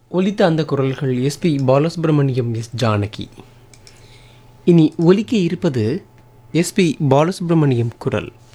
ஒலித்த அந்த குரல்கள் எஸ்பி பாலசுப்ரமணியம், எஸ் ஜானகி. இனி ஒலிக்க இருப்பது எஸ்பி பாலசுப்ரமணியம் குரல்.